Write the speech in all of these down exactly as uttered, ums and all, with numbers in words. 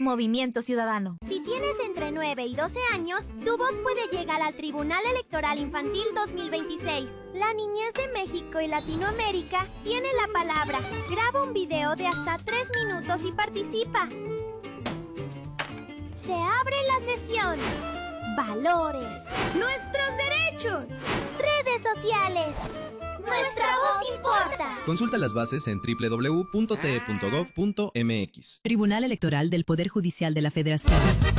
Movimiento Ciudadano. Si tienes entre nueve y doce años, tu voz puede llegar al Tribunal Electoral Infantil dos mil veintiséis. La niñez de México y Latinoamérica tiene la palabra. Graba un video de hasta tres minutos y participa. Se abre la sesión. Valores. Nuestros derechos. Redes sociales. Nuestra voz importa. Consulta las bases en doble u doble u doble u punto t e punto gov punto m x. Tribunal Electoral del Poder Judicial de la Federación.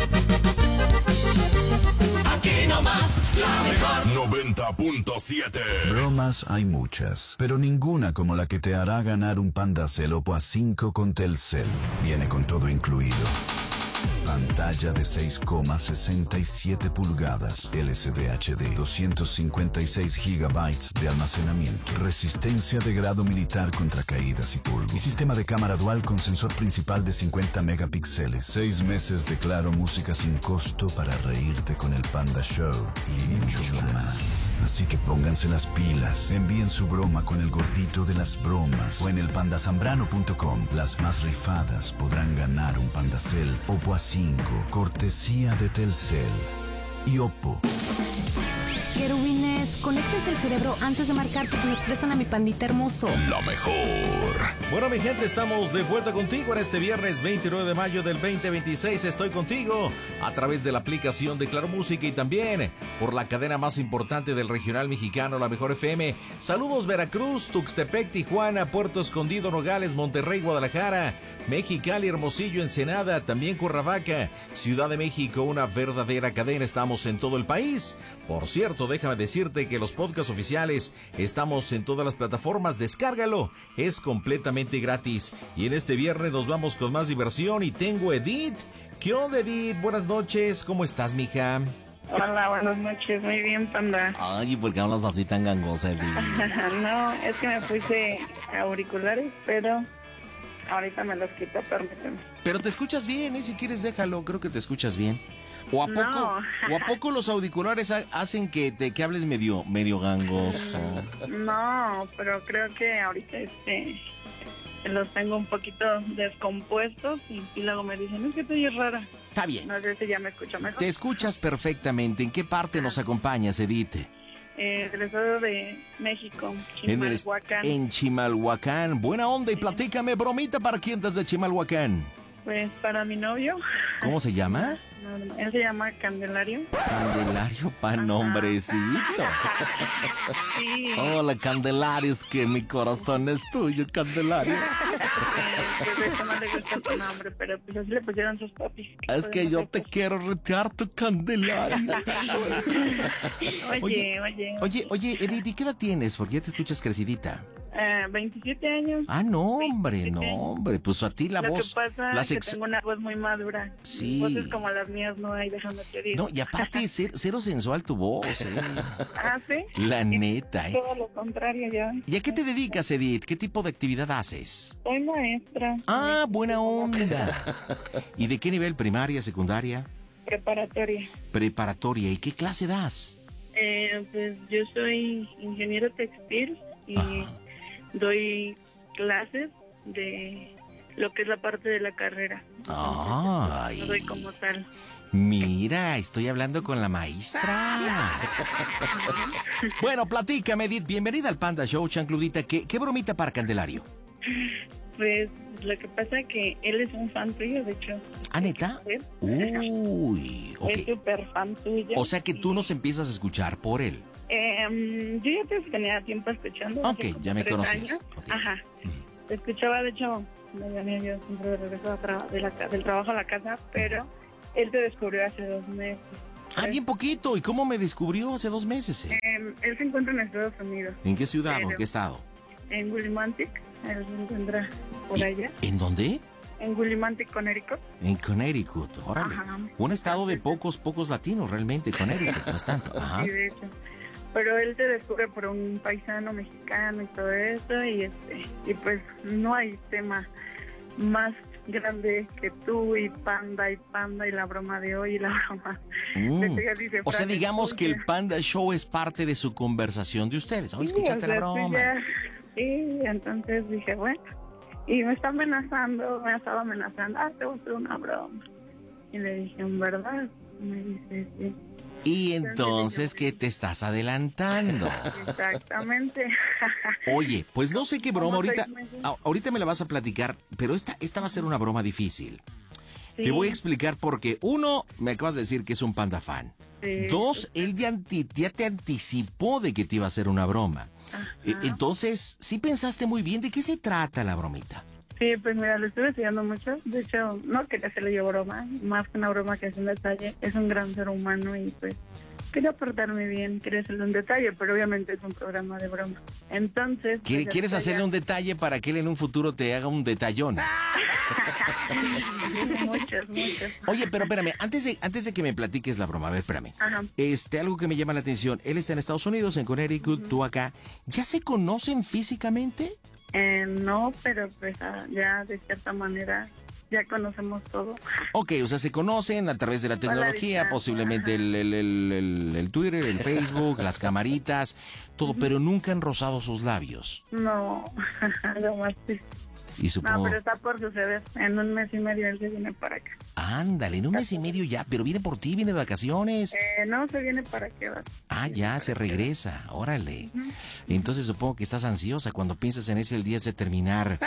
Aquí nomás, la mejor. noventa punto siete. Bromas hay muchas, pero ninguna como la que te hará ganar un Panda Cell Oppo A cinco con Telcel. Viene con todo incluido. Pantalla de seis coma sesenta y siete pulgadas, L C D H D, doscientos cincuenta y seis gigabytes de almacenamiento, resistencia de grado militar contra caídas y polvo, y sistema de cámara dual con sensor principal de cincuenta megapíxeles. Seis meses de Claro Música sin costo para reírte con el Panda Show y mucho más. Así que pónganse las pilas, envíen su broma con el gordito de las bromas o en el panda zambrano punto com. Las más rifadas podrán ganar un Panda Cell Oppo A cinco, cortesía de Telcel y Oppo. Querubines, conéctense el cerebro antes de marcar porque me estresan a mi pandita hermoso. La mejor. Bueno, mi gente, estamos de vuelta contigo en este viernes veintinueve de mayo del veinte veintiséis. Estoy contigo a través de la aplicación de Claro Música y también por la cadena más importante del regional mexicano, La Mejor F M. Saludos Veracruz, Tuxtepec, Tijuana, Puerto Escondido, Nogales, Monterrey, Guadalajara, Mexicali, Hermosillo, Ensenada, también Cuernavaca, Ciudad de México, una verdadera cadena. Estamos en todo el país. Por cierto, déjame decirte que los podcasts oficiales estamos en todas las plataformas. Descárgalo, es completamente gratis. Y en este viernes nos vamos con más diversión y tengo Edith. ¿Qué onda, Edith? Buenas noches, ¿cómo estás, mija? Hola, buenas noches, muy bien, Panda. Ay, ¿por qué hablas así tan gangosa, Edith? No, es que me puse auriculares, pero ahorita me los quito, permíteme. Pero te escuchas bien, ¿eh? Si quieres déjalo, creo que te escuchas bien. ¿O a poco, no. ¿o a poco los auriculares ha- hacen que te que hables medio, medio gangoso? No, pero creo que ahorita este los tengo un poquito descompuestos y, y luego me dicen, es que estoy rara. Está bien. No sé si ya me escucho mejor. Te escuchas perfectamente. ¿En qué parte nos acompañas, Edith? Eh, del estado de México, En, el est- Chimalhuacán. en Chimalhuacán. Buena onda y platícame, bromita, ¿para quién estás de Chimalhuacán? Pues para mi novio. ¿Cómo se llama? No, no, él se llama Candelario. Candelario pa' nombrecito. Sí. Hola, Candelario, es que mi corazón es tuyo, Candelario. Yo sé que no le gusta tu nombre, pero pues así le pusieron sus papis. Es que yo te quiero retear tu Candelario. Oye, oye, oye. Oye, oye, Edith, ¿y qué edad tienes? Porque ya te escuchas crecidita. Eh, veintisiete años. Ah, no, hombre, no, veintisiete. hombre. Pues a ti la Lo voz... que pasa las es ex- que tengo una voz muy madura. Sí. Voces como las mías no hay, déjame te digo. No, y aparte, cero, cero sensual tu voz, ¿eh? Ah, ¿sí? La neta, ¿eh? Todo lo contrario, ya. ¿Y a qué te dedicas, Edith? ¿Qué tipo de actividad haces? Soy maestra. Ah, buena onda. ¿Y de qué nivel? ¿Primaria, secundaria? Preparatoria. Preparatoria. ¿Y qué clase das? Eh, pues yo soy ingeniero textil y Ajá. doy clases de lo que es la parte de la carrera. Ay. No doy como tal. Mira, estoy hablando con la maestra. Bueno, platícame, Edith. Bienvenida al Panda Show, chancludita. ¿Qué, qué bromita para Candelario? Pues lo que pasa que él es un fan tuyo, de hecho. ¿Ah, neta? ¿Sí? Uy, ok. Es súper fan tuyo. O sea que tú nos empiezas a escuchar por él. Eh, yo ya te tenía tiempo escuchando. hace Ok, como ya me tres conocías. años. Ok. Ajá. Te escuchaba, de hecho, me venía yo siempre de regreso a tra- de la ca- del trabajo a la casa, pero él te descubrió hace dos meses. Ah, bien poquito. ¿Y cómo me descubrió hace dos meses? eh? Eh, él se encuentra en Estados Unidos, ¿En qué ciudad o en pero- qué estado? en Willimantic. Él se encuentra por allá. ¿En dónde? En Willimantic, Connecticut. En Connecticut. Órale. Ajá. Un estado de pocos, pocos latinos realmente, Connecticut. No es tanto. Ajá. Sí, de hecho. Pero él te descubre por un paisano mexicano y todo eso, y este y pues no hay tema más grande que tú y Panda y Panda y la broma de hoy y la broma Mm. de Tegas y de O sea, Fran digamos es que el tuya. Panda Show es parte de su conversación de ustedes. Oh, Sí, ¿escuchaste o sea, la tú broma? ya- Sí, entonces dije, bueno, y me está amenazando, me estaba amenazando, ah, te voy a hacer una broma. Y le dije, ¿en verdad? Me dice, sí. Y entonces, ¿qué te estás adelantando? Exactamente. Oye, pues no sé qué broma, Como ahorita, seis meses. a- ahorita me la vas a platicar, pero esta, esta va a ser una broma difícil. Sí. Te voy a explicar porque, uno, me acabas de decir que es un panda fan. Sí. Dos, él ya, anti- ya te anticipó de que te iba a hacer una broma. E- Entonces, sí pensaste muy bien de qué se trata la bromita. Sí, pues mira, lo estuve estudiando mucho. De hecho, no quería hacerle yo broma, más que una broma que es un detalle. Es un gran ser humano y pues quería portarme bien, quería hacerle un detalle, pero obviamente es un programa de broma. Entonces... ¿Quieres, pues, ¿Quieres ahorita hacerle ya- un detalle para que él en un futuro te haga un detallón? Muchas, muchas. Oye, pero espérame, antes de, antes de que me platiques la broma, a ver, espérame. Ajá. Este, algo que me llama la atención, él está en Estados Unidos, en Connecticut, tú acá. ¿Ya se conocen físicamente? Eh, no, pero pues ah, ya de cierta manera ya conocemos todo. Ok, o sea, se conocen a través de la tecnología, distancia, posiblemente el, el, el, el- el Twitter, el Facebook, las camaritas, todo, pero nunca han rozado sus labios. No, lo más triste. Y No, supongo, pero está por suceder. En un mes y medio él se viene para acá. ándale, en un mes y medio ya, pero viene por ti, viene de vacaciones. Eh, no, se viene para quedar. Ah, ya, se regresa, órale. Entonces supongo que estás ansiosa cuando piensas en ese el día de terminar.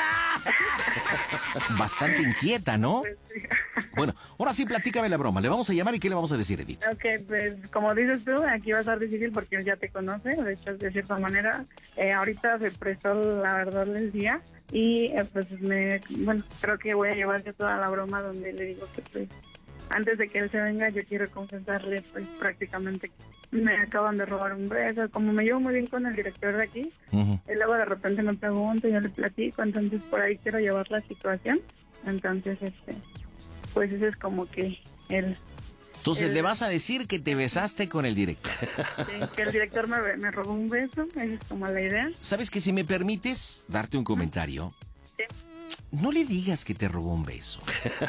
Bastante inquieta, ¿no? Pues, sí. Bueno, ahora sí, platícame la broma. Le vamos a llamar y ¿qué le vamos a decir, Edith? Ok, pues como dices tú, aquí va a ser difícil porque él ya te conoce, de hecho, de cierta manera. Eh, ahorita se prestó la verdad el día y eh, pues me, bueno, creo que voy a llevarse toda la broma donde le digo que pues antes de que él se venga yo quiero confesarle pues prácticamente que me acaban de robar un beso, como me llevo muy bien con el director de aquí, Ujú. y luego de repente me pregunta y yo le platico, entonces por ahí quiero llevar la situación, entonces este, pues ese es como que el... Entonces el- le vas a decir que te besaste con el director. Sí, que el director me, me robó un beso, esa es como la idea. ¿Sabes que si me permites darte un comentario? Sí. No le digas que te robó un beso.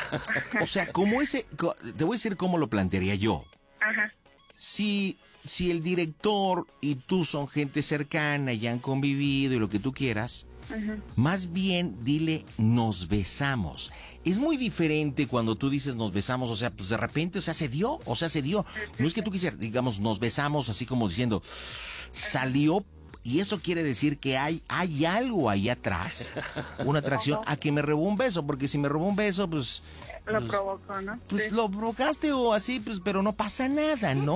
O sea, como ese... co- Te voy a decir cómo lo plantearía yo. Ajá. Si, si el director y tú son gente cercana y han convivido y lo que tú quieras, Ajá. más bien dile nos besamos. Es muy diferente cuando tú dices nos besamos, o sea, pues de repente, o sea, se dio, o sea, se dio. No es que tú quisieras, digamos, nos besamos así como diciendo, salió, y eso quiere decir que hay, hay algo ahí atrás, una atracción a que me robó un beso, porque si me robó un beso, pues... Lo pues, provocó, ¿no? Pues Sí. lo provocaste o así, pues, pero no pasa nada, ¿no?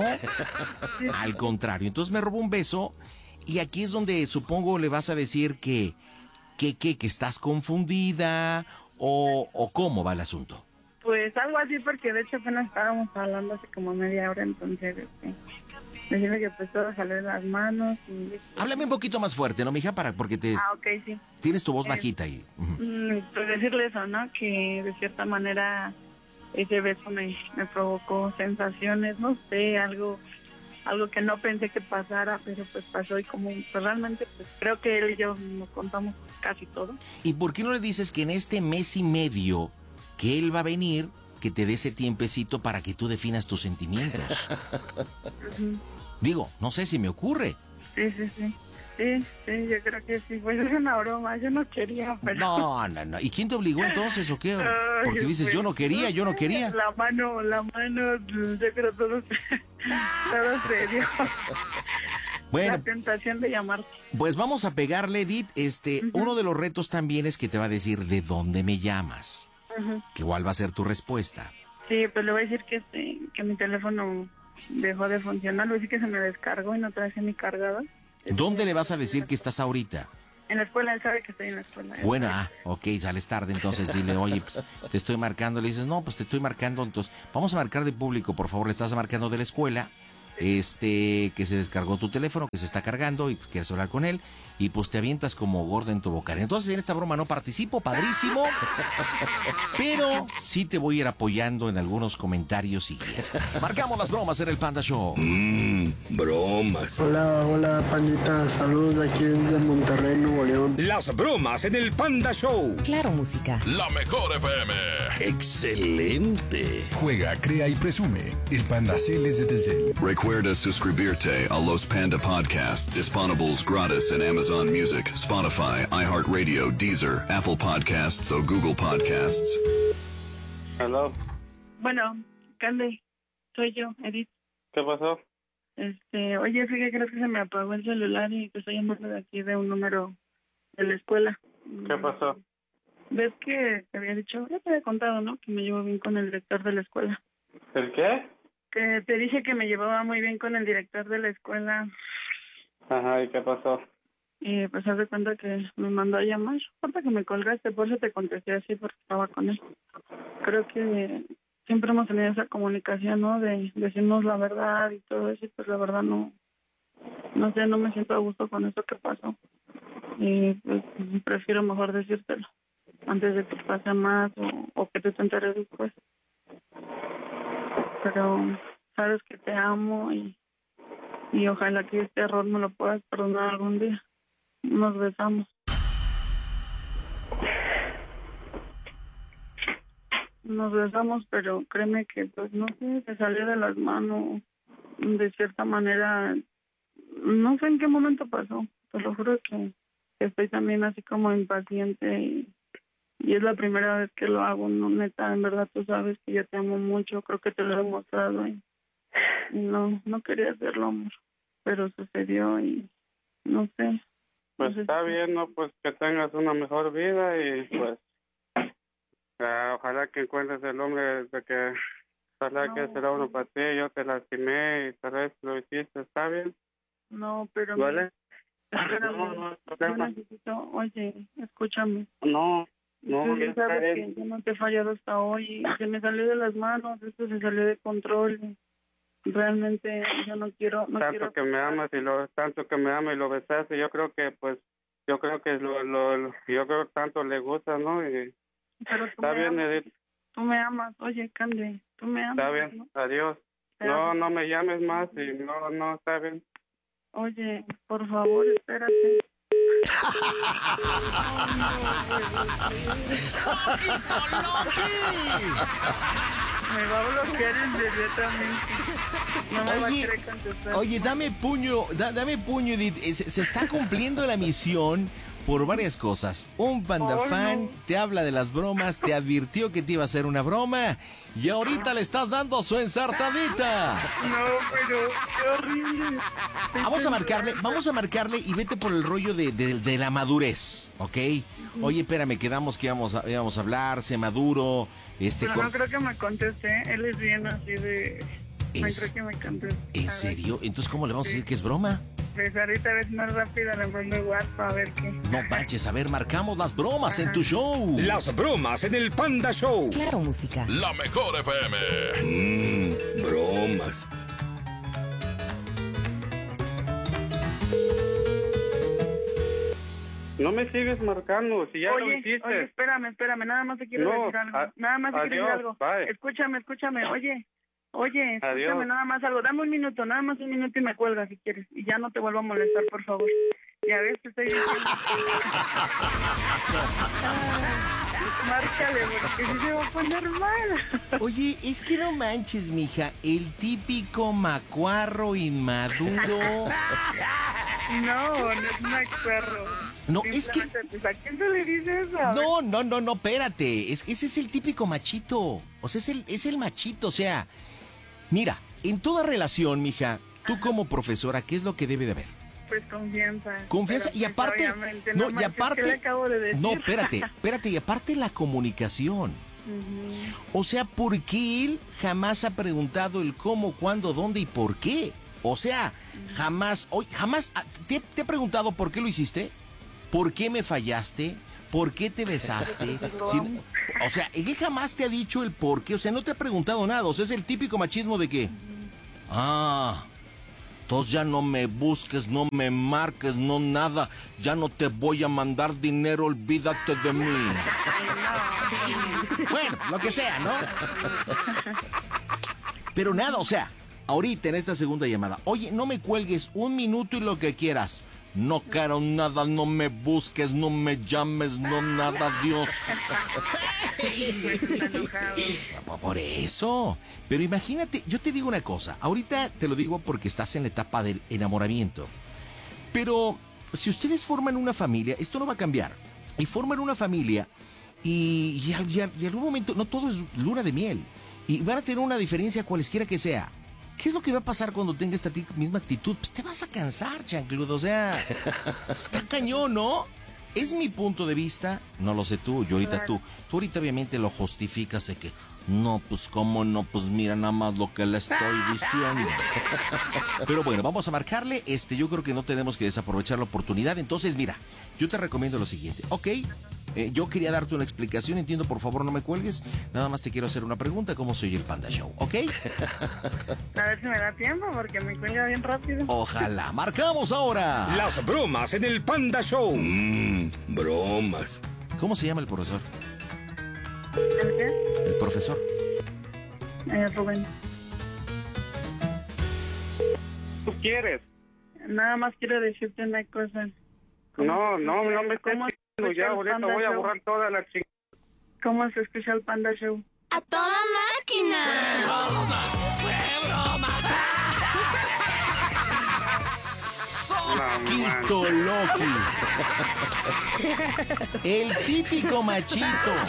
Al contrario, entonces me robó un beso y aquí es donde supongo le vas a decir que, que, que, que estás confundida o, o cómo va el asunto. Pues algo así, porque de hecho apenas estábamos hablando hace como media hora, entonces, este, decirle que pues todo salió de las manos y... Háblame un poquito más fuerte, ¿no, mija? Para, porque te, Ah, ok, sí. tienes tu voz Eh, bajita ahí. Ujú. Mm, Pues decirle eso, ¿no? Que de cierta manera ese beso me, me provocó sensaciones, no sé, algo algo que no pensé que pasara, pero pues pasó y como pues realmente pues creo que él y yo nos contamos casi todo. ¿Y por qué no le dices que en este mes y medio que él va a venir, que te dé ese tiempecito para que tú definas tus sentimientos? Ujú. Digo, no sé si me ocurre. Sí, sí, sí. Sí, sí, yo creo que sí. Pues es una broma, yo no quería, pero... No, no, no. ¿Y quién te obligó entonces o qué? Ay, Porque dices, pues, yo no quería, yo no sé, quería. La mano, la mano, yo creo todo, se- todo se dio. Bueno, La tentación de llamarte. pues vamos a pegarle, Edith. Este, uno de los retos también es que te va a decir de dónde me llamas. Ujú. Que igual va a ser tu respuesta. Sí, pues le voy a decir que este, que mi teléfono dejó de funcionar, le voy a decir que se me descargó y no traje mi cargador. ¿Dónde le vas a decir que estás ahorita? En la escuela, él sabe que estoy en la escuela. Bueno, ah, ok, sales tarde, entonces dile, oye, pues, te estoy marcando. Le dices, no, pues te estoy marcando, entonces, vamos a marcar de público, por favor, le estás marcando de la escuela, este, que se descargó tu teléfono, que se está cargando y pues, quieres hablar con él, y pues te avientas como gordo en tu boca. Entonces, en esta broma no participo, padrísimo, pero sí te voy a ir apoyando en algunos comentarios y guías. Marcamos las bromas en el Panda Show. Mmm, bromas. Hola, hola, pandita. Saludos de aquí desde Monterrey, Nuevo León. Las bromas en el Panda Show. Claro, música. La mejor F M. Excelente. Juega, crea y presume. El Panda Celes de Telcel. Recuerda suscribirte a los Panda Podcasts disponibles gratis en Amazon Music, Spotify, iHeartRadio, Deezer, Apple Podcasts o Google Podcasts. Hello. Bueno, Cande, soy yo, Edith. ¿Qué pasó? Este, oye, fíjate, creo que se me apagó el celular y te estoy llamando de aquí de un número de la escuela. ¿Qué pasó? ¿Ves que te había dicho, ya te había contado, ¿no? Que me llevo bien con el director de la escuela. ¿El qué? Que te dije que me llevaba muy bien con el director de la escuela. Ajá, ¿y qué pasó? Y pues haz de cuenta que me mandó a llamar. Falta que me colgaste, por eso te contesté así, porque estaba con él. Creo que siempre hemos tenido esa comunicación, ¿no? De decirnos la verdad y todo eso, y pues la verdad no, no sé, no me siento a gusto con eso que pasó. Y pues prefiero mejor decírtelo antes de que pase más o, o que te enteres después. Pero sabes que te amo y, y ojalá que este error me lo puedas perdonar algún día. Nos besamos. Nos besamos, pero créeme que, pues, no sé, se salió de las manos de cierta manera. No sé en qué momento pasó. Te lo juro que, que estoy también así como impaciente y, y es la primera vez que lo hago, no, neta, en verdad tú sabes que yo te amo mucho, creo que te lo he demostrado y, y no, no quería hacerlo, amor, pero sucedió y no sé. Pues no sé está si... bien, ¿no? Pues que tengas una mejor vida y pues uh, ojalá que encuentres el hombre de que ojalá no, que será uno para ti. Yo te lastimé y tal vez lo hiciste, ¿está bien? No, pero ¿vale? Espérame, no, no, yo necesito, oye, escúchame. No, no, Tú no sabes que yo no te he fallado hasta hoy, se me salió de las manos, esto se salió de control. Realmente yo no quiero, no tanto quiero... que me amas y lo, tanto que me amas y lo besaste, yo creo que pues, yo creo que lo, lo, lo yo creo que tanto le gusta, ¿no? Y pero tú está me bien, amas, Edith. Tú me amas, oye, Cande, tú me amas. Está bien, ¿no? adiós. Te no, amo. no me llames más y no, no, está bien. Oye, por favor, espérate. Me va a bloquear inmediatamente. No me oye, va a querer contestar. Oye, dame puño, da, dame puño, Edith. Se, se está cumpliendo la misión por varias cosas. Un panda Oh, fan no. te habla de las bromas, te advirtió que te iba a hacer una broma y ahorita le estás dando su ensartadita. No, pero qué horrible. Vamos a marcarle, vamos a marcarle y vete por el rollo de, de, de la madurez, ¿ok? Oye, espérame, quedamos que íbamos a, íbamos a hablar, sé maduro. Este, Pero con... no creo que me conteste. Él es bien así de... No ¿Es... creo que me conteste. ¿En A serio? ver. Entonces, ¿cómo le vamos Sí. a decir que es broma? Pues ahorita a ver más rápido le mando WhatsApp a ver qué. No manches, a ver, marcamos las bromas en tu show. Las bromas en el Panda Show. Claro, música. La mejor F M. Mmm, bromas. No me sigues marcando, si ya oye, lo hiciste. Oye, espérame, espérame, nada más te quiero No, decir algo. a- Nada más te quiero decir adiós, algo. bye. Escúchame, escúchame, oye. Oye, escúchame Adiós. nada más algo. Dame un minuto, nada más un minuto y me cuelgas si quieres. Y ya no te vuelvo a molestar, por favor. Ya ves, te estoy diciendo. Ah, márcale, porque si se va a poner mal. Oye, es que no manches, mija, el típico macuarro inmaduro. No, no es un perro. No, es que... Pues, ¿a quién se le dice eso? No, no, no, no, espérate. Es, ese es el típico machito. O sea, es el, es el machito. O sea, mira, en toda relación, mija, tú como profesora, ¿qué es lo que debe de haber? Pues confianza. Confianza Pero, y pues, aparte... obviamente, No, y manches, ¿qué aparte... le acabo de decir? No, espérate, espérate. Y aparte la comunicación. Ujú. O sea, ¿por qué él jamás ha preguntado el cómo, cuándo, dónde y por qué? O sea, jamás, hoy, jamás, ¿te, ¿te he preguntado por qué lo hiciste? ¿Por qué me fallaste? ¿Por qué te besaste? Si- o sea, él jamás te ha dicho el por qué, o sea, no te ha preguntado nada, o sea, es el típico machismo de que, ah, entonces ya no me busques, no me marques, no nada, ya no te voy a mandar dinero, olvídate de mí. Bueno, lo que sea, ¿no? Pero nada, o sea, ahorita en esta segunda llamada, oye, no me cuelgues un minuto y lo que quieras. No quiero nada, no me busques, no me llames, no nada, Dios. Por eso. Pero imagínate, yo te digo una cosa, ahorita te lo digo porque estás en la etapa del enamoramiento. Pero si ustedes forman una familia, esto no va a cambiar. Y forman una familia y, y, al- y al- y en algún momento no todo es luna de miel y van a tener una diferencia cualesquiera que sea. ¿Qué es lo que va a pasar cuando tenga esta ti- misma actitud? Pues te vas a cansar, chancludo, o sea, está cañón, ¿no? Es mi punto de vista, no lo sé tú, yo ahorita tú, tú ahorita obviamente lo justificas de que, no, pues cómo no, pues mira nada más lo que le estoy diciendo. Pero bueno, vamos a marcarle, este, yo creo que no tenemos que desaprovechar la oportunidad, entonces mira, yo te recomiendo lo siguiente, ¿ok? Eh, yo quería darte una explicación, entiendo, por favor no me cuelgues, nada más te quiero hacer una pregunta, ¿cómo se oye el Panda Show, ok? A ver si me da tiempo porque me cuelga bien rápido. Ojalá, marcamos ahora. Las bromas en el Panda Show. Mmm, bromas. ¿Cómo se llama el profesor? ¿El qué? El profesor. Eh, Rubén. ¿Tú quieres? Nada más quiero decirte una cosa. No, no, no me estés ¿Cómo se diciendo escucha ya, el ahorita Panda voy a Show? borrar toda la chingada. ¿Cómo se escucha el Panda Show? ¡A toda máquina! Quito Loki. El típico machito.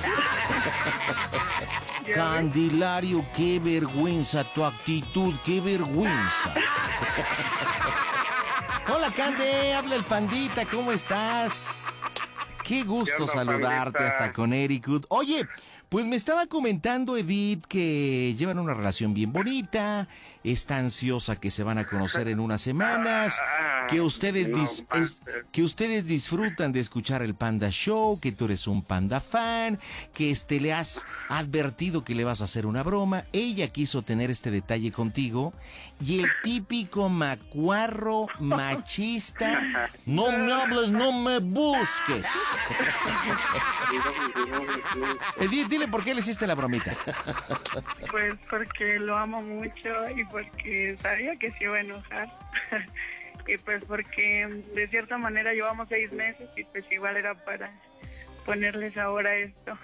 Candelario, qué vergüenza tu actitud, qué vergüenza. Hola, Cande, habla el Pandita, ¿cómo estás? Qué gusto ¿Qué onda, saludarte Pandita? hasta Connecticut. Oye, pues me estaba comentando Edith que llevan una relación bien bonita, está ansiosa que se van a conocer en unas semanas, que ustedes, No, dis- es- que ustedes disfrutan de escuchar el Panda Show, que tú eres un Panda fan, que este le has advertido que le vas a hacer una broma. Ella quiso tener este detalle contigo y el típico macuarro machista, no me hables, no me busques. Edith, dile por qué le hiciste la bromita. Pues porque lo amo mucho y porque sabía que se iba a enojar. Y pues porque de cierta manera llevamos seis meses y pues igual era para ponerles ahora esto.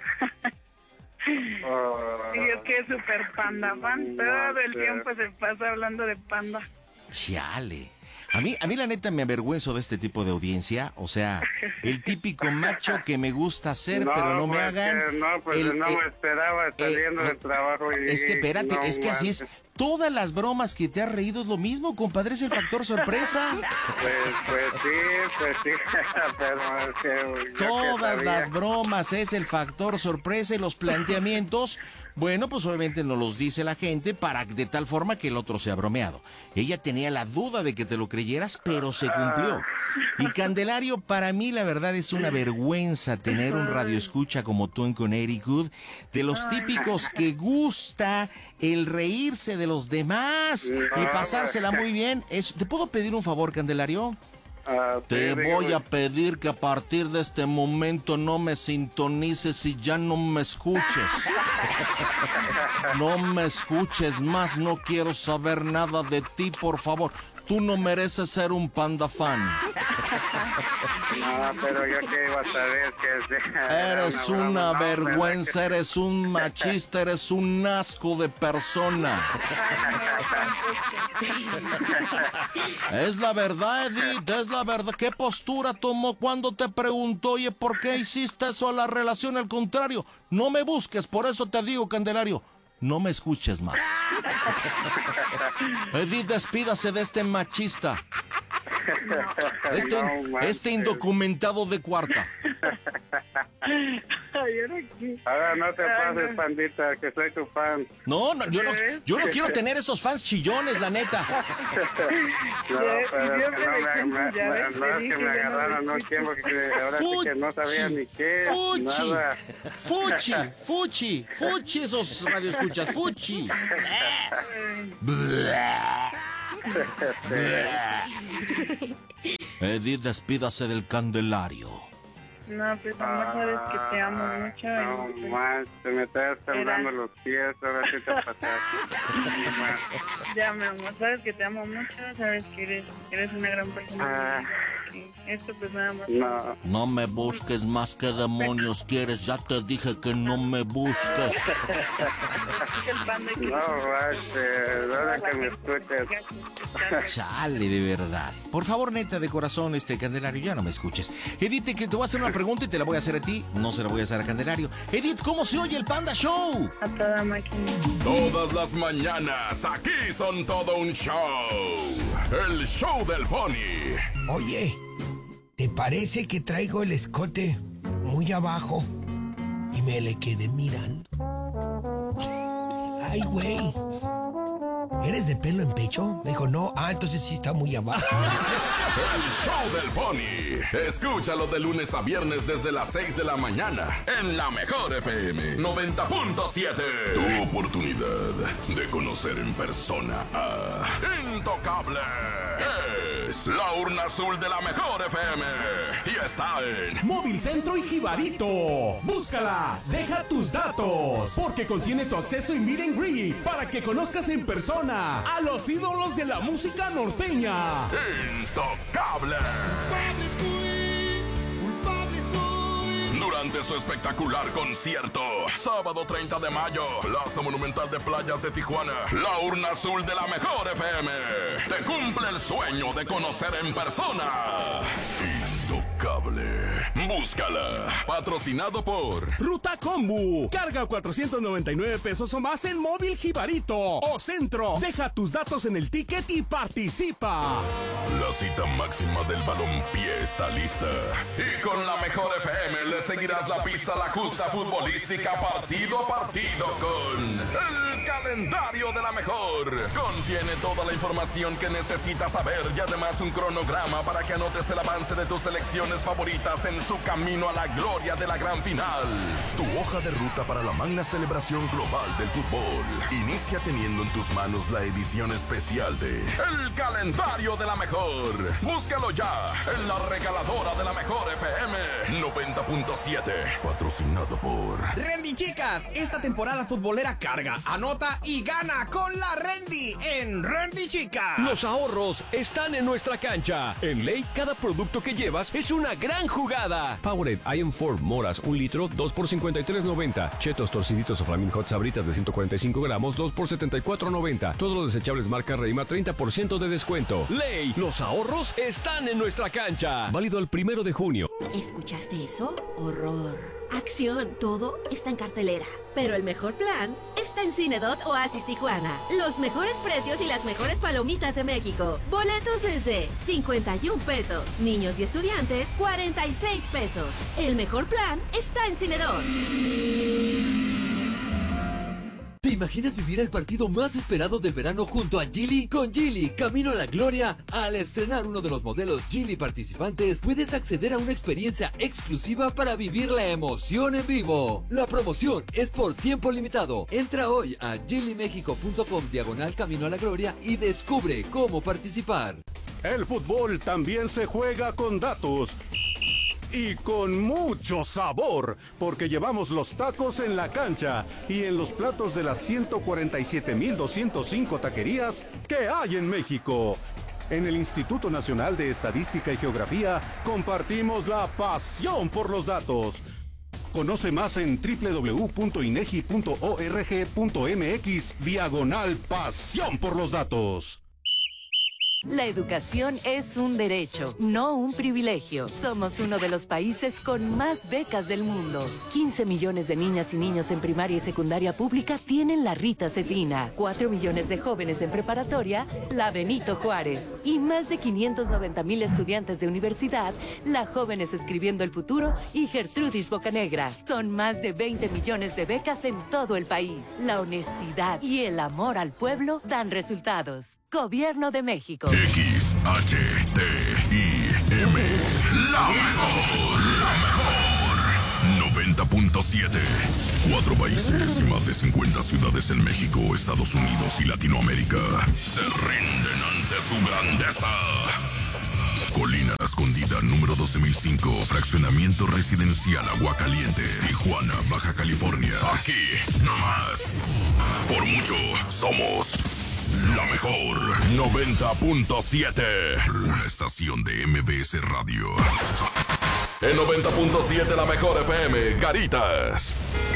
Y es que es súper panda fan, todo el tiempo se pasa hablando de panda. Chale. A mí, a mí la neta me avergüenzo de este tipo de audiencia, o sea, el típico macho que me gusta hacer, pero no me pues, hagan. que no, pues el- no eh, me esperaba saliendo eh, del trabajo. Y, Es que espérate, no es que así es. manches. Todas las bromas que te has reído es lo mismo, compadre, es el factor sorpresa. Pues, pues sí, pues sí, pero es que yo que Todas sabía. las bromas es el factor sorpresa y los planteamientos, bueno, pues obviamente nos los dice la gente para de tal forma que el otro sea bromeado. Ella tenía la duda de que te lo creyeras, pero se cumplió. Y Candelario, para mí la verdad es una vergüenza tener un radioescucha como tú en Connecticut, de los típicos que gusta el reírse de los demás y pasársela muy bien. Es- ¿Te puedo pedir un favor, Candelario? Ah, sí, Te dígame. voy a pedir que a partir de este momento no me sintonices y ya no me escuches. No me escuches más, no quiero saber nada de ti, por favor. Tú no mereces ser un panda fan. No, pero yo que iba a saber que era Eres broma. una No, vergüenza, eres un machista, eres un asco de persona. Es la verdad, Edith, es la verdad. ¿Qué postura tomó cuando te preguntó, oye, ¿por qué hiciste eso a la relación? Al contrario, no me busques, por eso te digo, Candelario, no me escuches más. Edith, despídase de este machista. Este, No manches. este indocumentado de cuarta. Ay, ahora qué. Ahora no te Ay, pases, no. pandita, que soy tu fan. No, no, yo no, yo no quiero tener esos fans chillones, la neta. No, Ya, pero y es que no siempre me, me me, ya ves, me- no, te es que dije, me ya no agarraron me un tiempo que ahora sí que no sabía ni qué, Fuchi, nada. fuchi, fuchi, fuchi esos radioescuchas, fuchi. Edith, despídase del Candelario. No, pues amor, sabes que te amo mucho. Ah, No y, pues, más, te me estás temblando Era- los pies, ahora sí te pasaste. No más. ya, mi amor, sabes que te amo mucho, sabes que eres, eres una gran persona. Ah, sí. Esto pues nada más. No. No me busques más que demonios quieres, ya te dije que no me busques. No, este, ahora que me escuches. Chale, de verdad. Por favor, neta, de corazón, este Candelario, ya no me escuches. Edith, que te voy a hacer una pregunta y te la voy a hacer a ti, no se la voy a hacer a Candelario. Edith, ¿cómo se oye el Panda Show? A toda máquina. Todas las mañanas, aquí son todo un show. El show del Pony. Oye, ¿te parece que traigo el escote muy abajo y me le quedé mirando? Ay, güey. ¿Eres de pelo en pecho? Me dijo, no. Ah, entonces sí está muy abajo. El show del Pony. Escúchalo de lunes a viernes desde las seis de la mañana en la mejor F M noventa punto siete. Tu oportunidad de conocer en persona a Intocable. Es la urna azul de la mejor F M y está en Móvil Centro y Jibarito. Búscala, deja tus datos, porque contiene tu acceso y meet and greet para que conozcas en persona a los ídolos de la música norteña. Intocable. Durante su espectacular concierto, sábado treinta de mayo, Plaza Monumental de Playas de Tijuana, la urna azul de la mejor F M te cumple el sueño de conocer en persona. Intocable. Búscala. Patrocinado por Ruta Combu. Carga cuatrocientos noventa y nueve pesos o más en Móvil Jibarito o Centro. Deja tus datos en el ticket y participa. La cita máxima del balompié está lista. Y con la mejor F M le seguirás la pista a la justa futbolística partido a partido con el calendario de la mejor. Contiene toda la información que necesitas saber y además un cronograma para que anotes el avance de tus selecciones favoritas en su camino a la gloria de la gran final. Tu hoja de ruta para la magna celebración global del fútbol. Inicia teniendo en tus manos la edición especial de El Calendario de la Mejor. Búscalo ya en la regaladora de la mejor F M noventa punto siete. Patrocinado por Rendy Chicas. Esta temporada futbolera carga, anota y gana con la Rendy en Rendy Chicas. Los ahorros están en nuestra cancha. En Ley, cada producto que llevas es una gran jugada. Powerade Iron cuatro moras, un litro, dos por cincuenta y tres noventa. Chetos torciditos o Flamin' Hot Sabritas de ciento cuarenta y cinco gramos, dos por setenta y cuatro noventa. Todos los desechables marca Reima, treinta por ciento de descuento. Ley, los ahorros están en nuestra cancha. Válido el primero de junio. ¿Escuchaste eso? Horror. Acción, todo está en cartelera. Pero el mejor plan está en Cinedot Oasis Tijuana. Los mejores precios y las mejores palomitas de México. Boletos desde cincuenta y un pesos. Niños y estudiantes, cuarenta y seis pesos. El mejor plan está en Cinedot. ¿Te imaginas vivir el partido más esperado del verano junto a Geely? Con Geely, camino a la gloria. Al estrenar uno de los modelos Geely participantes, puedes acceder a una experiencia exclusiva para vivir la emoción en vivo. La promoción es por tiempo limitado. Entra hoy a geely mexico punto com diagonal camino a la gloria y descubre cómo participar. El fútbol también se juega con datos. Y con mucho sabor, porque llevamos los tacos en la cancha y en los platos de las ciento cuarenta y siete mil doscientos cinco taquerías que hay en México. En el Instituto Nacional de Estadística y Geografía compartimos la pasión por los datos. Conoce más en doble u doble u doble u punto inegi punto org punto mx diagonal pasión por los datos. La educación es un derecho, no un privilegio. Somos uno de los países con más becas del mundo. quince millones de niñas y niños en primaria y secundaria pública tienen la Rita Cetina. cuatro millones de jóvenes en preparatoria, la Benito Juárez. Y más de quinientos noventa mil estudiantes de universidad, la Jóvenes Escribiendo el Futuro y Gertrudis Bocanegra. Son más de veinte millones de becas en todo el país. La honestidad y el amor al pueblo dan resultados. Gobierno de México. X H T I M. La mejor. La mejor. noventa punto siete. Cuatro países y más de cincuenta ciudades en México, Estados Unidos y Latinoamérica se rinden ante su grandeza. Colina La Escondida, número doce mil cinco, fraccionamiento residencial Aguacaliente, Tijuana, Baja California. Aquí, nomás. Por mucho, somos La mejor noventa punto siete. Una estación de M B S Radio. En noventa punto siete la mejor F M, Caritas.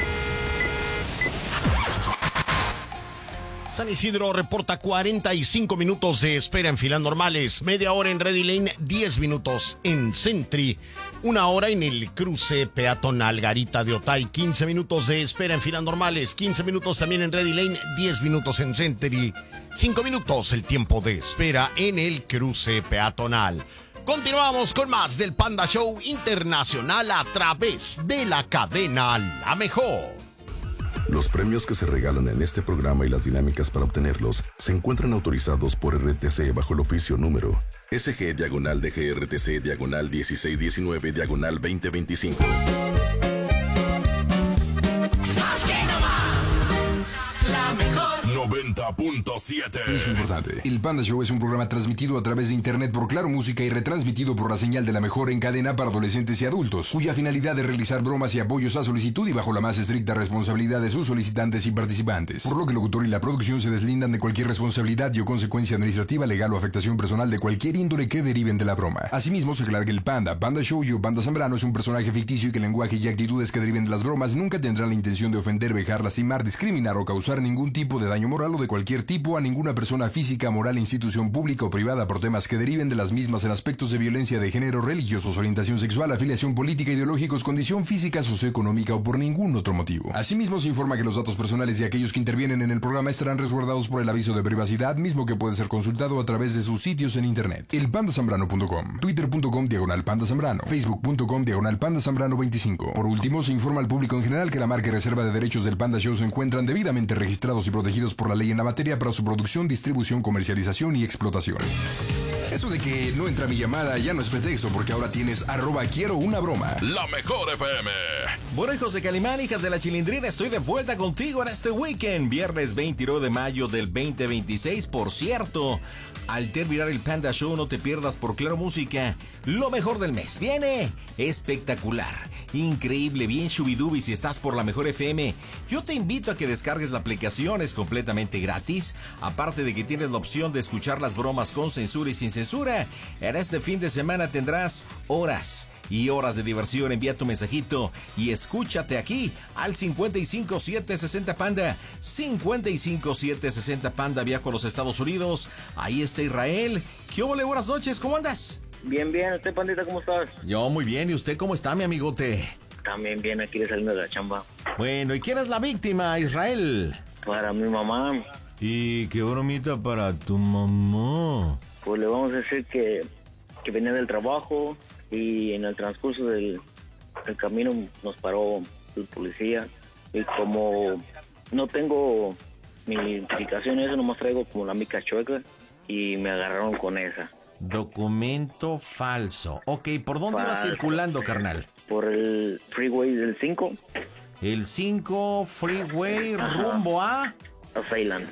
San Isidro reporta cuarenta y cinco minutos de espera en filas normales, media hora en Ready Lane, diez minutos en Sentry, una hora en el cruce peatonal Garita de Otay, quince minutos de espera en filas normales, quince minutos también en Ready Lane, diez minutos en Sentry, cinco minutos el tiempo de espera en el cruce peatonal. Continuamos con más del Panda Show Internacional a través de la cadena La Mejor. Los premios que se regalan en este programa y las dinámicas para obtenerlos se encuentran autorizados por R T C bajo el oficio número S G diagonal D G R T C diagonal dieciséis diecinueve diagonal veinte veinticinco. noventa punto siete. Es importante. El Panda Show es un programa transmitido a través de internet por Claro Música y retransmitido por la señal de La Mejor en cadena para adolescentes y adultos, cuya finalidad es realizar bromas y apoyos a solicitud y bajo la más estricta responsabilidad de sus solicitantes y participantes. Por lo que el locutor y la producción se deslindan de cualquier responsabilidad y o consecuencia administrativa, legal o afectación personal de cualquier índole que deriven de la broma. Asimismo, se aclara que el Panda, Panda Show y o Panda Zambrano es un personaje ficticio y que el lenguaje y actitudes que deriven de las bromas nunca tendrán la intención de ofender, vejar, lastimar, discriminar o causar ningún tipo de daño moral o de cualquier tipo a ninguna persona física, moral, institución pública o privada por temas que deriven de las mismas en aspectos de violencia de género, religiosos, orientación sexual, afiliación política, ideológicos, condición física, socioeconómica o por ningún otro motivo. Asimismo, se informa que los datos personales de aquellos que intervienen en el programa estarán resguardados por el aviso de privacidad, mismo que puede ser consultado a través de sus sitios en internet. el panda zambrano punto com, twitter punto com diagonal panda zambrano, facebook punto com diagonal panda zambrano veinticinco. Por último, se informa al público en general que la marca y reserva de derechos del Panda Show se encuentran debidamente registrados y protegidos por la ley en la materia para su producción, distribución, comercialización y explotación. Eso de que no entra mi llamada ya no es pretexto, porque ahora tienes arroba quiero una broma. La mejor F M. Bueno, hijos de Calimán, hijas de la Chilindrina, estoy de vuelta contigo en este weekend, viernes veintinueve de mayo del veinte veintiséis. Por cierto, al terminar el Panda Show, no te pierdas por Claro Música lo mejor del mes. Viene espectacular, increíble, bien shubidubi si estás por la mejor F M. Yo te invito a que descargues la aplicación, es completamente gratis. Aparte de que tienes la opción de escuchar las bromas con censura y sin censura, en este fin de semana tendrás horas y horas de diversión. Envía tu mensajito y escúchate aquí al cincuenta y cinco siete sesenta Panda. cincuenta y cinco siete sesenta Panda. Viajo a los Estados Unidos. Ahí está Israel. ¿Qué ole? Buenas noches, ¿cómo andas? Bien, bien. ¿Usted, Pandita, cómo estás? Yo muy bien. ¿Y usted cómo está, mi amigote? También bien, aquí de saliendo de la chamba. Bueno, ¿y quién es la víctima, Israel? Para mi mamá. ¿Y qué bromita para tu mamá? Pues le vamos a decir que, que venía del trabajo y en el transcurso del, del camino nos paró el policía. Y como no tengo mi identificación, eso nomás traigo como la mica chueca y me agarraron con esa. Documento falso. Ok, ¿por dónde ibas circulando, carnal? Por el freeway del cinco. El cinco freeway. Ajá. Rumbo a... A Salem.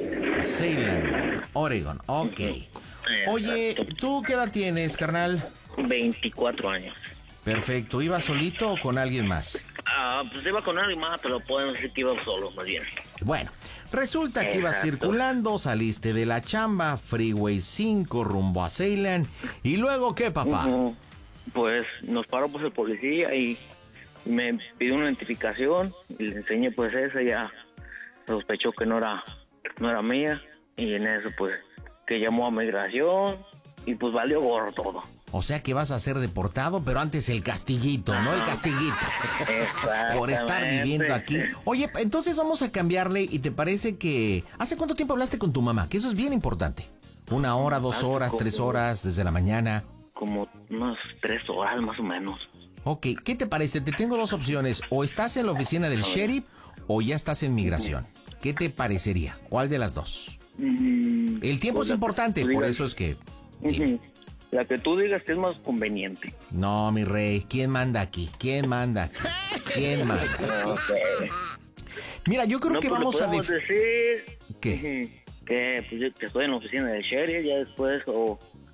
Salem, Oregon, ok. Oye, ¿tú qué edad tienes, carnal? veinticuatro años. Perfecto, ¿ibas solito o con alguien más? Ah, pues iba con alguien más, pero podemos decir que iba solo, más bien. Bueno, resulta que Exacto. ibas circulando, saliste de la chamba, Freeway cinco, rumbo a Salem, ¿y luego qué, papá? Uh-huh. Pues nos paró pues el policía y me pidió una identificación y le enseñé pues esa, ya sospechó que no era, no era mía, y en eso pues que llamó a migración y pues valió gorro todo. O sea que vas a ser deportado, pero antes el castiguito, ¿no? El castiguito. Por estar viviendo aquí. Oye, entonces vamos a cambiarle, y te parece que... ¿Hace cuánto tiempo hablaste con tu mamá? Que eso es bien importante. Una hora, dos horas, como, tres horas, desde la mañana. Como unas tres horas más o menos. Ok, ¿qué te parece? Te tengo dos opciones. O estás en la oficina del sheriff o ya estás en migración. ¿Qué te parecería? ¿Cuál de las dos? Mm, el tiempo pues es importante, por eso es que... Uh-huh. La que tú digas que es más conveniente. No, mi rey, ¿quién manda aquí? ¿Quién manda aquí? ¿Quién manda? Okay. Mira, yo creo no, que pues vamos a... Def- decir ¿Qué? Que pues yo que estoy en la oficina del sheriff, ya después, o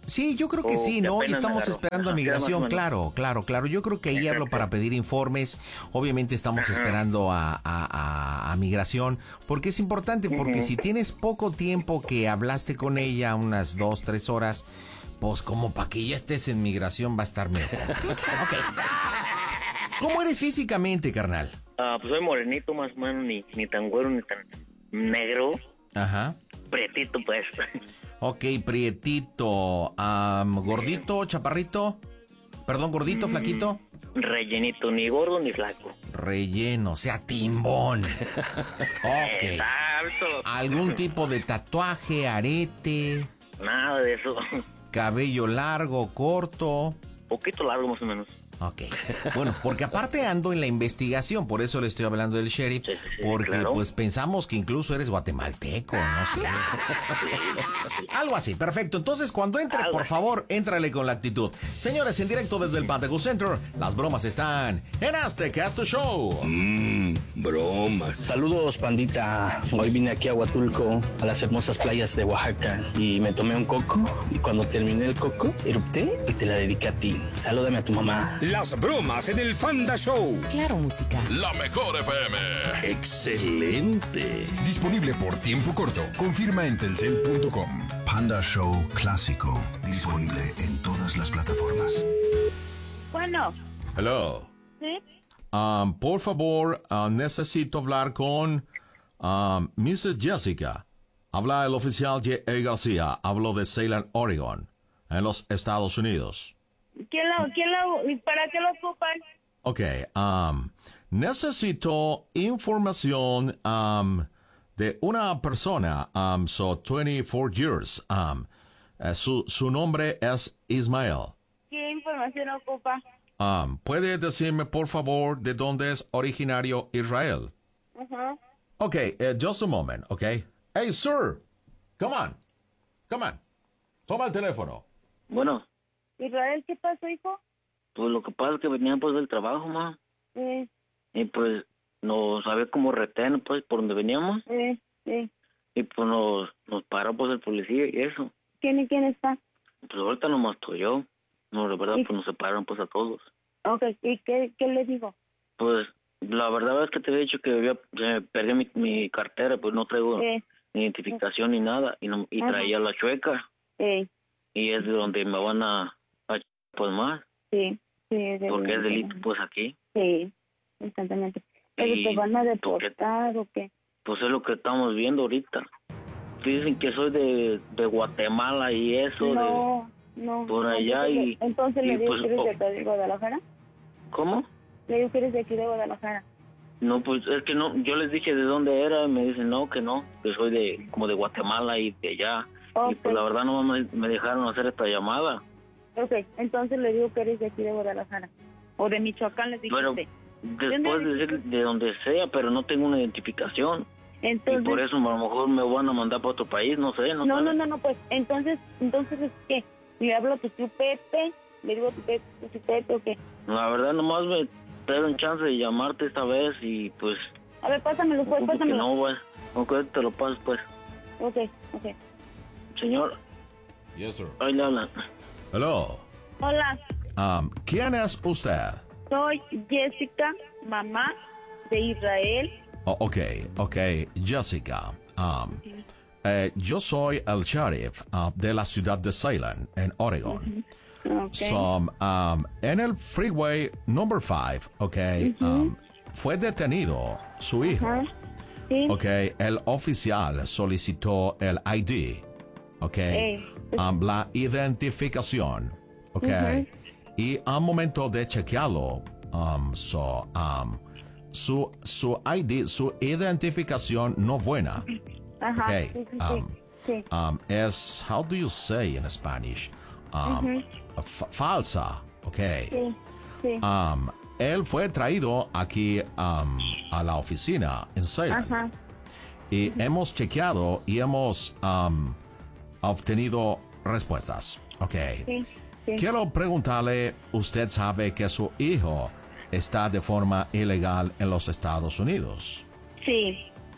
Sí, yo creo que O sí, que ¿no? Y apenas estamos me agarró. esperando a Ajá, migración, más o menos. claro, claro, claro. Yo creo que ahí hablo para pedir informes. Obviamente estamos Ajá. esperando a, a- a- a migración, porque es importante, porque Ujú. si tienes poco tiempo que hablaste con ella, unas dos, tres horas, pues como para que ya estés en migración va a estar mejor. Ok. ¿Cómo eres físicamente, carnal? Ah, pues soy morenito más o menos, ni, ni tan güero ni tan negro. Ajá. Prietito, pues. Ok, prietito, am, gordito, chaparrito, perdón, gordito, flaquito. Rellenito, ni gordo ni flaco. Relleno, o sea, timbón. Ok. Exacto. ¿Algún tipo de tatuaje, arete, Nada de eso. cabello largo, corto? Poquito largo más o menos. Ok. Bueno, porque aparte ando en la investigación, por eso le estoy hablando del sheriff, porque claro. pues pensamos que incluso eres guatemalteco, no sé. Algo así, perfecto. Entonces, cuando entre, por favor, éntrale con la actitud. Señores, en directo desde el Pantago Center, las bromas están en Aztecasto Show. Mmm, bromas. Saludos, pandita. Hoy vine aquí a Huatulco, a las hermosas playas de Oaxaca, y me tomé un coco, y cuando terminé el coco, erupté y te la dediqué a ti. Salúdame a tu mamá. Las bromas en el Panda Show. Claro, música. La mejor F M. Excelente. Disponible por tiempo corto. Confirma en telcel punto com. Panda Show Clásico. Disponible en todas las plataformas. Bueno, Hello. ¿sí? Um, por favor, uh, necesito hablar con um, missus Jessica. Habla el oficial J. A. García. Hablo de Salem, Oregon, en los Estados Unidos. ¿Quién lo, quién lo, y para qué lo ocupan? Ok, um, necesito información um, de una persona, um, so twenty-four years. Um, eh, su, su nombre es Ismael. ¿Qué información ocupa? Um, ¿Puede decirme, por favor, de dónde es originario Israel? Ajá. Ok, uh, just a moment, ok. Hey, sir, come on, come on. Toma el teléfono. Bueno, Israel, ¿qué pasó, hijo? pues lo que pasa es que venía pues del trabajo, ma. Eh, Y pues nos había como retén, pues, por donde veníamos. eh, eh. Y pues nos, nos paró pues el policía y eso. ¿Quién y quién está? Pues ahorita nomás estoy yo. No, la verdad, ¿Y? pues nos separaron pues a todos. Ok, ¿y qué, qué le digo? Pues la verdad es que te había dicho que había, se perdí mi, mi cartera, pues no traigo Eh. ni identificación ni nada. Y, no, y Ajá. traía la chueca. Eh, Y es de donde me van a, a ch- pues más. sí, sí. Es de- Porque es delito pues aquí. Sí, instantáneamente. ¿Pero Y te van a ¿por qué? deportar o qué? Pues es lo que estamos viendo ahorita. Dicen que soy de, de Guatemala y eso. No, no. por allá entonces, y- Entonces y le digo pues, que eres oh. de acá de Guadalajara. De, ¿Cómo? Le digo que eres de aquí de Guadalajara. No, pues es que no, yo les dije de dónde era y me dicen no, que no, que soy de como de Guatemala y de allá. Y pues la verdad no me, me dejaron hacer esta llamada. Ok, entonces le digo que eres de aquí de Guadalajara. O de Michoacán, les Pero dijiste. después de decir de donde sea, pero no tengo una identificación. Entonces, y por eso a lo mejor me van a mandar para otro país, no sé, no no, sé. no, no, no, pues, entonces, entonces, ¿es qué? ¿Le hablo a tu tío Pepe? ¿Le digo a tu Pepe, tu tío Pepe o qué? La verdad nomás me dieron chance de llamarte esta vez y pues... A ver, pásamelo, pues, ocupo que pásamelo. no, güey. Ok, te lo paso, pues. Ok, ok. Señor, Yes, sir. ahí le hablan. Hello. Hola, Um, ¿Quién es usted? soy Jessica, mamá de Israel. Oh, ok, ok, Jessica. Um, eh, yo soy el sheriff uh, de la ciudad de Salem, en Oregon. Ok. So, um, en el freeway number five, ok, um, fue detenido su hijo. Ajá. Sí. Ok, el oficial solicitó el I D, ok, Ey. um, la identificación, ok, Ujú. y al momento de chequearlo, um, so, um, su, su I D, su identificación no buena, Ajá. ok, Sí, sí, sí. um, Sí. um, es, how do you say in Spanish, um, Ujú. fa- falsa, ok, Sí, sí. um, él fue traído aquí um, a la oficina en Salem. Ajá. Y hemos chequeado y hemos um, obtenido respuestas. Ok. Sí, sí. Quiero preguntarle, ¿usted sabe que su hijo está de forma ilegal en los Estados Unidos? Sí.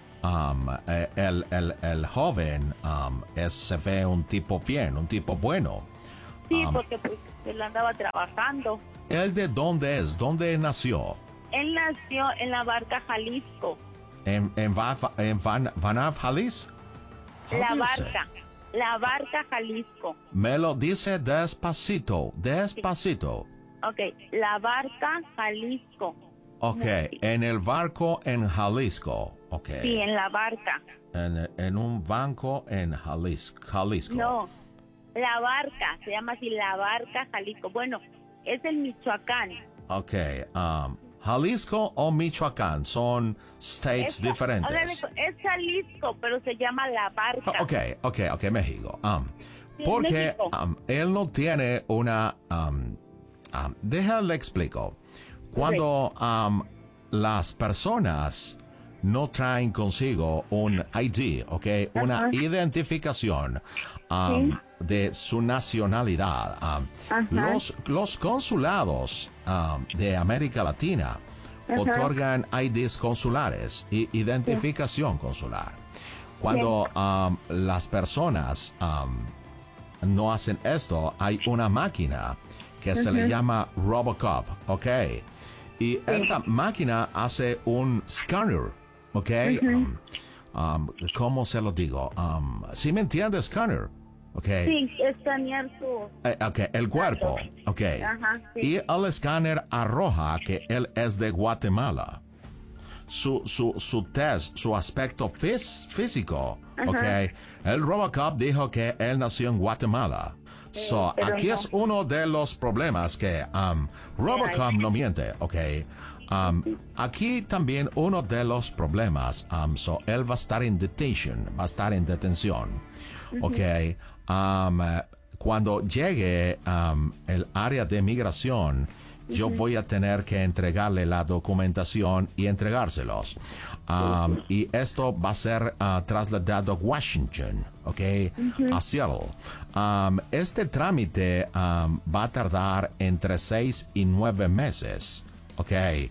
Um, eh, el, el, el joven um, es, se ve un tipo bien, un tipo bueno. Sí, Um, porque pues él andaba trabajando. ¿Él de dónde es? ¿Dónde nació? Él nació en la Barca, Jalisco. ¿En, en, Va- en Van, Vanav, Jalisco? La How do you say? Barca, la Barca, Jalisco. Me lo dice despacito, despacito. Ok, la Barca, Jalisco. Ok, en el barco en Jalisco. Ok. Sí, en la Barca. En, en un banco en Jalisco. Jalisco. No, la Barca, se llama así, la Barca, Jalisco. Bueno, es el Michoacán. Ok, um, Jalisco o Michoacán son states Es- diferentes. hágale- Es Jalisco, pero se llama la Barca. Ok, ok, ok, México. Um, Sí, porque México. um, él no tiene una... Um, um, déjale explico. Cuando um, las personas no traen consigo un I D, ok, una Ajá. identificación um, Sí. de su nacionalidad, um, Ajá. los, los consulados um, de América Latina Ajá. otorgan I Ds consulares y identificación consular. Cuando um, las personas um, no hacen esto, hay una máquina que se le Ujú. llama Robocop, ¿ok? Y esta máquina hace un scanner, ¿ok? Ujú. Um, um, ¿Cómo se lo digo? Um, ¿Sí me entiendes, scanner? ¿Ok? Sí, escanear su... Eh, ok, el cuerpo, ok. Ajá, sí. Y el escáner arroja que él es de Guatemala. Su, su, su test, su aspecto fis- físico, Ajá. ok. El Robocop dijo que él nació en Guatemala. So, pero aquí no. es uno de los problemas que um, Robocop no miente, ok. Um, aquí también uno de los problemas, um, so, él va a estar en detention, va a estar en detención, ok. Um, eh, cuando llegue um, el área de migración, yo Ujú. voy a tener que entregarle la documentación y entregárselos. Um, y esto va a ser uh, trasladado a Washington, ¿ok? Ujú. A Seattle. Um, este trámite um, va a tardar entre seis y nueve meses, ¿ok?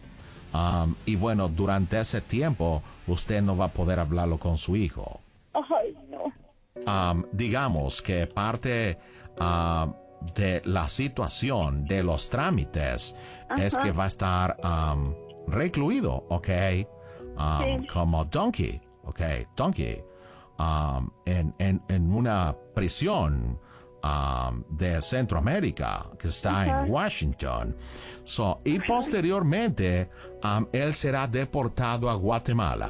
Um, y bueno, durante ese tiempo, usted no va a poder hablarlo con su hijo. Ay, no. Um, digamos que parte uh, de la situación de los trámites es Ajá. que va a estar um, recluido, ¿ok? Um, Sí. Como donkey, ¿ok? Donkey. Um, en, en, en una prisión um, de Centroamérica que está Ajá. en Washington. So, y posteriormente, um, él será deportado a Guatemala.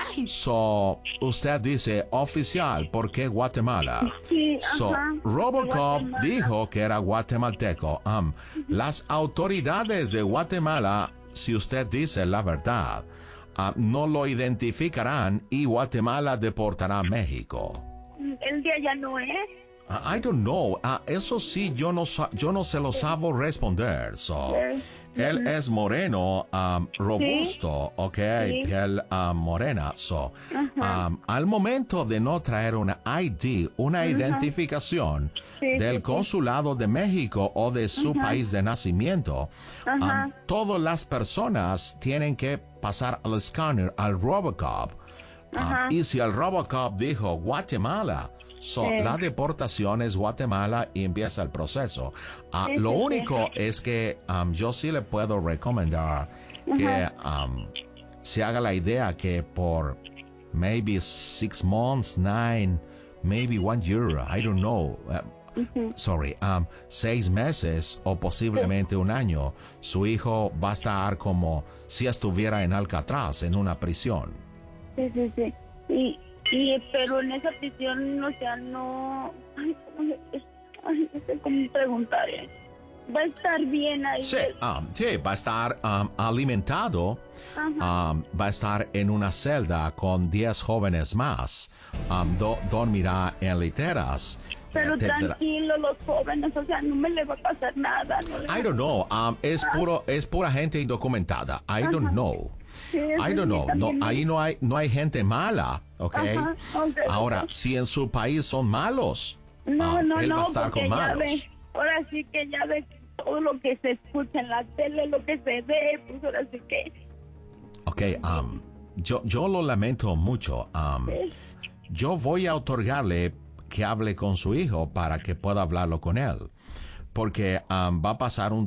So, usted dice, oficial, ¿por qué Guatemala? Sí, So, ajá. Robocop Guatemala. dijo que era guatemalteco. Um, las autoridades de Guatemala, si usted dice la verdad, uh, no lo identificarán y Guatemala deportará a México. El día ya no es. Uh, I don't know. Uh, eso sí, yo no, sa- yo no se lo sabo responder. So, él es moreno, um, robusto, ok, Sí. piel um, morena. So, Ajá. um, al momento de no traer una I D, una Ajá. identificación Sí, del sí, sí. consulado de México o de su Ajá. país de nacimiento, Ajá. um, todas las personas tienen que pasar al escáner, al Robocop. Um, Ajá. y si el Robocop dijo Guatemala, so, Sí. la deportación es Guatemala y empieza el proceso. Ah, Sí, lo sí, sí. único es que um, yo sí le puedo recomendar que Ajá. um, se haga la idea que por maybe six months, nine, maybe one year, I don't know. uh, Ujú. Sorry, um, seis meses o posiblemente un año, su hijo va a estar como si estuviera en Alcatraz, en una prisión. Sí, sí, sí. Y, y, pero en esa prisión, o sea, no... Ay, ¿cómo se- ay, no sé cómo preguntar. ¿eh? Va a estar bien ahí. Sí, um, sí, va a estar um, alimentado, Ajá. um, va a estar en una celda con diez jóvenes más, um, do- dormirá en literas. Pero eh, tendrá- tranquilo, los jóvenes, o sea, no me le va a pasar nada. No le va I don't know, um, es puro, es pura gente indocumentada. I don't Ajá. know. Sí, I sí, don't know. No, también. ahí no hay, no hay gente mala, ¿ok? Ajá, ok, Ahora, ok. si en su país son malos, No, ah, no, él va a no, estar porque con ya malos. ve, ahora sí que ya ve todo lo que se escucha en la tele, lo que se ve, pues ahora sí que... Ok, um, yo, yo lo lamento mucho. Um, yo voy a otorgarle que hable con su hijo para que pueda hablarlo con él. porque um, va a pasar un